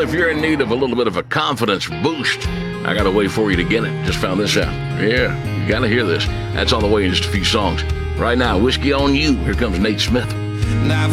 if you're in need of a little bit of a confidence boost, I got a way for you to get it. Just found this out. Yeah, you gotta hear this. That's on the way in just a few songs. Right now, Whiskey on You. Here comes Nate Smith. Now